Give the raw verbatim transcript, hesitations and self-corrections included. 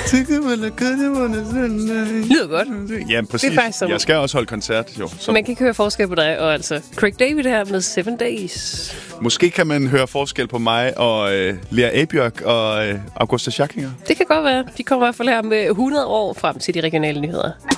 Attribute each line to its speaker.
Speaker 1: Lyder godt.
Speaker 2: Ja, præcis.
Speaker 1: Det er faktisk
Speaker 2: jeg skal også holde koncert, jo.
Speaker 1: Så man kan ikke høre forskel på dig og altså Craig David her med Seven Days.
Speaker 2: Måske kan man høre forskel på mig og øh, Lea Abjørk og øh, Augusta Schackinger.
Speaker 1: Det kan godt være. De kommer i hvert fald her med hundrede år frem til de regionale nyheder.